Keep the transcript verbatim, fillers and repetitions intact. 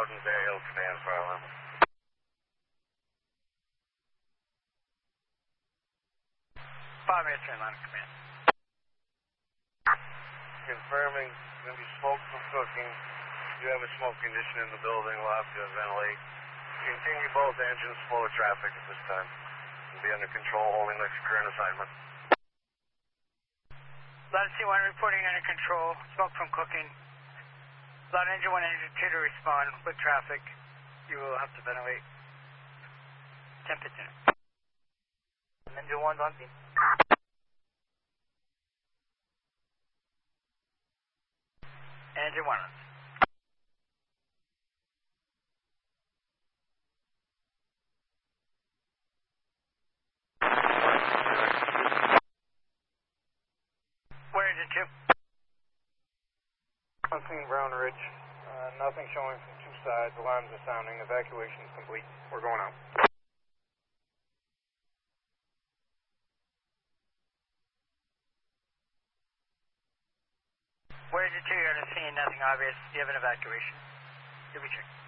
Jordan Bear Hill Command, fire alarm. Five minutes in line of command. Confirming, going to be smoke from cooking. You have a smoke condition in the building, we'll have to ventilate. Continue both engines, flow of traffic at this time. We'll be under control, holding next current assignment. Loud C one reporting under control, smoke from cooking. Loud engine one, engine two to respond with traffic. You will have to ventilate. Temperature. Engine one's on beam. Engine one on. Where is it, two? I'm seeing Brown Ridge. Uh, nothing showing from two sides. Alarms are sounding. Evacuation is complete. We're going out. Where is it, two? You're not seeing nothing obvious. Do you have an evacuation? Did we check?